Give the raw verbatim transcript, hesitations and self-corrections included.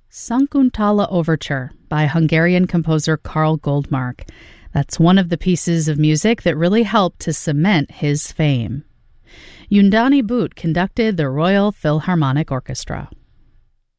Sankuntala Overture by Hungarian composer Karl Goldmark. That's one of the pieces of music that really helped to cement his fame. Undani Boot conducted the Royal Philharmonic Orchestra.